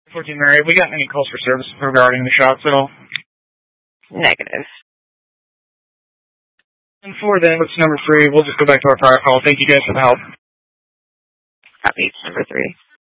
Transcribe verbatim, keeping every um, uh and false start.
fourteen Mary, we got any calls for service regarding the shots at all? Negative. And for then, what's number three? We'll just go back to our prior call. Thank you guys for the help. Copy. Number three.